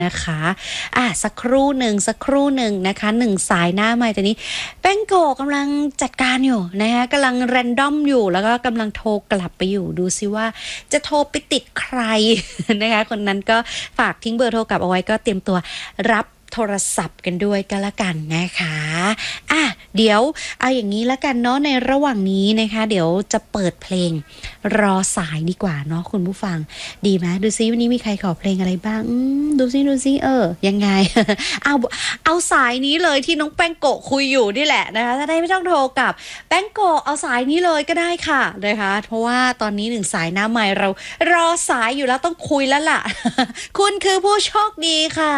นะคะสักครู่หนึ่งนะคะหนึ่งสายหน้าไมค์ตอนนี้แป้งโกกำลังจัดการอยู่นะคะกำลังแรนดอมอยู่แล้วก็กำลังโทรกลับไปอยู่ดูซิว่าจะโทรไปติดใครนะคะคนนั้นก็ฝากทิ้งเบอร์โทรกลับเอาไว้ก็เตรียมตัวรับโทรศัพท์กันด้วยก็แล้วกันนะคะเดี๋ยวเอาอย่างนี้แล้วกันเนาะในระหว่างนี้นะคะเดี๋ยวจะเปิดเพลงรอสายดีกว่าเนาะคุณผู้ฟังดีไหมดูซิวันนี้มีใครขอเพลงอะไรบ้างดูซิยังไง เอาสายนี้เลยที่น้องแป้งโกะคุยอยู่นี่แหละนะคะถ้าได้ไม่ต้องโทรกลับแป้งโกะเอาสายนี้เลยก็ได้ค่ะนะคะเพราะว่าตอนนี้หนึ่งสายหน้าใหม่เรารอสายอยู่แล้วต้องคุยแล้วล่ะ คุณคือผู้โชคดีค่ะ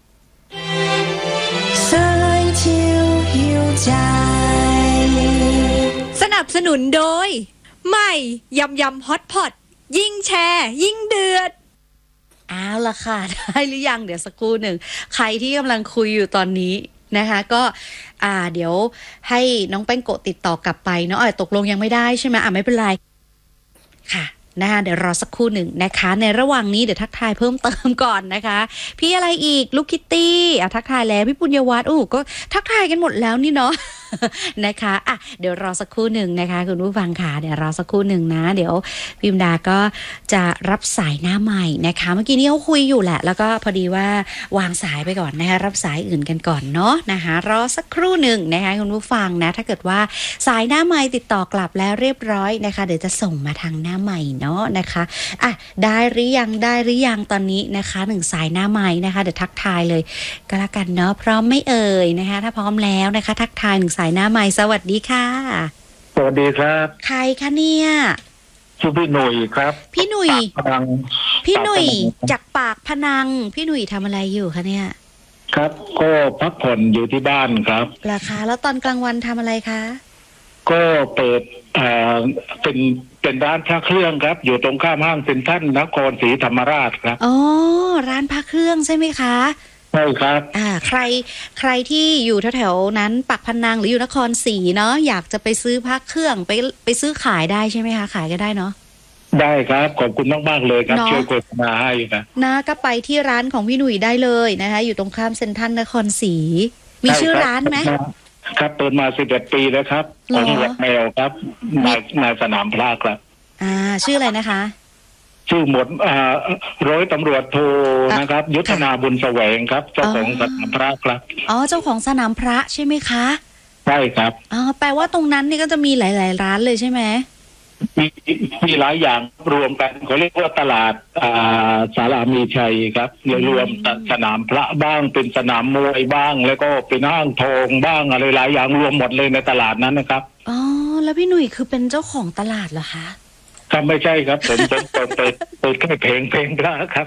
สนับสนุนโดยใหม่ยำฮอตพอตยิ่งแชร์ยิ่งเดือดเอาล่ะค่ะได้หรือยังเดี๋ยวสักครู่หนึ่งใครที่กำลังคุยอยู่ตอนนี้นะคะก็เดี๋ยวให้น้องแป้งโกะติดต่อกลับไปเนาะตกลงยังไม่ได้ใช่ไหมไม่เป็นไรค่ะนะคะเดี๋ยวรอสักครู่หนึ่งนะคะในระหว่างนี้เดี๋ยวทักทายเพิ่มเติมก่อนนะคะพี่อะไรอีกลูกคิตตี้ทักทายแล้วพี่ปุญญวัฒน์ก็ทักทายกันหมดแล้วนี่เนาะ นะคะเดี๋ยวรอสักครู่หนึ่งนะคะคุณผู้ฟังค่ะเดี๋ยวรอสักครู่หนึ่งนะเดี๋ยวพิมดาก็จะรับสายหน้าใหม่นะคะเมื่อกี้นี้เขาคุยอยู่แหละแล้วก็พอดีว่าวางสายไปก่อนนะคะรับสายอื่นกันก่อนเนาะนะคะรอสักครู่หนึ่งนะคะคุณผู้ฟังนะถ้าเกิดว่าสายหน้าใหม่ติดต่อกลับแล้วเรียบร้อยนะคะเดี๋ยวจะส่งมาทางหน้าใหม่เนาะนะคะได้หรือยังตอนนี้นะคะหนึ่งสายหน้าใหม่นะคะเดี๋ยวทักทายเลยก็แล้วกันเนาะพร้อมไม่เอ่ยนะคะถ้าพร้อมแล้วนะคะทักทายหนึ่งสายหน้าใหม่สวัสดีค่ะสวัสดีครับใครคะเนี่ยชื่อพี่หนุ่ยครับพี่หนุ่ยจากปากพนังพี่หนุ่ยทำอะไรอยู่คะเนี่ยครับก็พักผ่อนอยู่ที่บ้านครับเหรอคะแล้วตอนกลางวันทำอะไรคะก็เปิดเป็นร้านพระเครื่องครับอยู่ตรงข้ามห้างเซ็นทรัลนครศรีธรรมราชครับอ๋อร้านพระเครื่องใช่ไหมคะใช่ครับใครที่อยู่แถวๆนั้นปากพนังหรืออยู่นครศรีเนาะอยากจะไปซื้อพระเครื่องไปซื้อขายได้ใช่ไหมคะขายก็ได้เนาะได้ครับขอบคุณมากๆเลยครับช่วยโฆษณาให้นะก็ไปที่ร้านของพี่หนุ่ยได้เลยนะคะอยู่ตรงข้ามเซ็นทรัลนครศรีมีชื่อร้านไหมครับเปิดมา11 ปีแล้วครับของวัดแมวครับในสนามพระครับชื่ออะไรนะคะชื่อหมวดร้อยตำรวจโทนะครับยุทธนาบุญแสวงครับเจ้าของสนามพระครับเจ้าของสนามพระใช่ไหมคะใช่ครับแปลว่าตรงนั้นนี่ก็จะมีหลายๆร้านเลยใช่ไหมมีหลายอย่างรวมกันเขาเรียกว่าตลาดสารามีชัยครับรวมสนามพระบ้างเป็นสนามมวยบ้างแล้วก็เป็นห้างทองบ้างอะไรหลายอย่างรวมหมดเลยในตลาดนั้นนะครับแล้วพี่หนุ่ยคือเป็นเจ้าของตลาดเหรอคะครับไม่ใช่ครับผมเปิดแค่เพลงพระครับ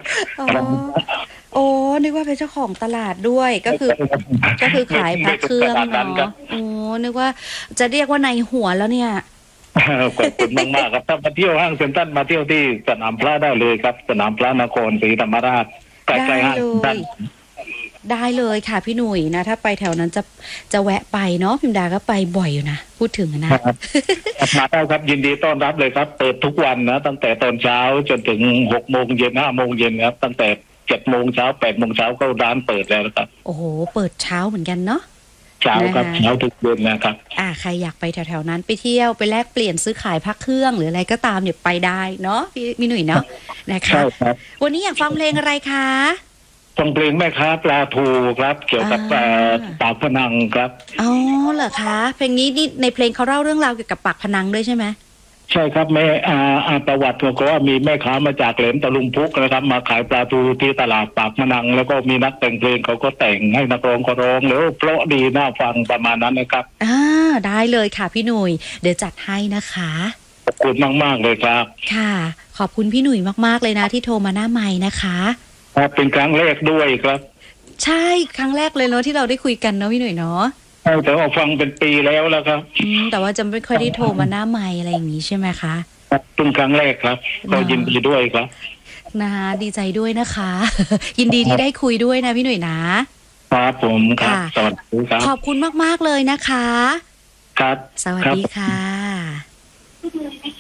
นึกว่าเป็นเจ้าของตลาดด้วยก็คือขายพระเครื่องเนาะนึกว่าจะเรียกว่าในหัวแล้วเนี่ยขอบคุณมากๆครับถ้ามาเที่ยวห้างเซ็นทรัลมาเที่ยวที่สนามพระได้เลยครับสนามพระนครศรีธรรมราชใกล้ๆห้างได้เลยค่ะพี่หนุ่ยนะถ้าไปแถวนั้นจะแวะไปเนาะพิมดาก็ไปบ่อยอยู่นะพูดถึงนะมาได้ครับยินดีต้อนรับเลยครับเปิดทุกวันนะตั้งแต่ตอนเช้าจนถึง6 โมงเย็น5 โมงเย็นครับตั้งแต่7 โมงเช้า8 โมงเช้าก็ร้านเปิดแล้วครับโอ้โหเปิดเช้าเหมือนกันเนาะเช้าครับเช้าทุกเดือนนะครับใครอยากไปแถวๆนั้นไปเที่ยวไปแลกเปลี่ยนซื้อขายพระเครื่องหรืออะไรก็ตามเนี่ยไปได้เนาะพี่หนุ่ยเนาะนะคะวันนี้อยากฟังเพลงอะไรคะฟังเพลงแม่ค้าปลาทูครับเกี่ยวกับปากพนังครับเหรอคะเพลงนี้นี่ในเพลงเขาเล่าเรื่องราวเกี่ยวกับปากพนังด้วยใช่ไหมใช่ครับแม่ประวัติก็ว่ามีแม่ค้ามาจากแหลมตะลุมพุกนะครับมาขายปลาทูที่ตลาดปากพนังแล้วก็มีนักแต่งเพลงเขาก็แต่งให้นักร้องก็ร้องแล้วเพราะดีน่าฟังประมาณนั้นนะครับได้เลยค่ะพี่หนุ่ยเดี๋ยวจัดให้นะคะขอบคุณมากๆเลยครับค่ะขอบคุณพี่หนุ่ยมากๆเลยนะที่โทรมาหน้าไมค์นะคะเป็นครั้งแรกด้วยครับใช่ครั้งแรกเลยเนาะที่เราได้คุยกันเนาะพี่หนุ่ยเนาะแต่ว่าฟังเป็นปีแล้วครับแต่ว่าจะไม่ค่อยได้โทรมาหน้าไมค์อะไรอย่างนี้ใช่ไหมคะเป็นครั้งแรกครับก็ยินดีด้วยครับนะคะดีใจด้วยนะคะยินดีที่ได้คุยด้วยนะพี่หนุ่ยนะครับผมครับสวัสดีครับขอบคุณมากๆเลยนะคะครับสวัสดีค่ะ